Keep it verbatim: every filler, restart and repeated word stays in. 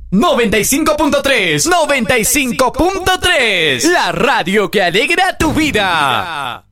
noventa y cinco punto tres, noventa y cinco punto tres, la radio que alegra tu vida.